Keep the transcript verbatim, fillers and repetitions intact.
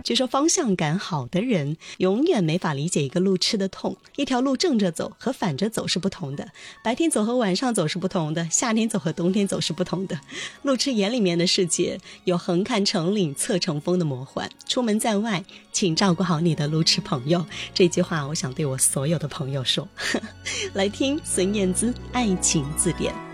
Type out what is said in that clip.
据说方向感好的人永远没法理解一个路痴的痛，一条路正着走和反着走是不同的，白天走和晚上走是不同的，夏天走和冬天走是不同的。路痴眼里面的世界有横看成岭侧成峰的魔幻，出门在外请照顾好你的路痴朋友，这句话我想对我所有的朋友说。来听孙燕姿爱情字典。